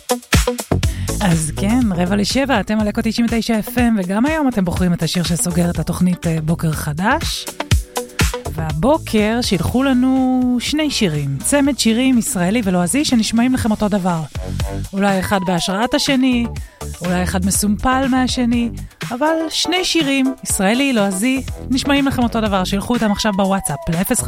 אז כן, 6:45, אתם על אקו 99 FM, וגם היום אתם בוחרים את השיר שסוגר את התוכנית בוקר חדש. והבוקר שילחו לנו שני שירים, צמד שירים ישראלי ולועזי שנשמעים לכם אותו דבר. אולי אחד בהשראת השני, אולי אחד מסומפל מהשני, אבל שני שירים, ישראלי, לועזי, נשמעים לכם אותו דבר. שילחו אותם עכשיו בוואטסאפ, ל-05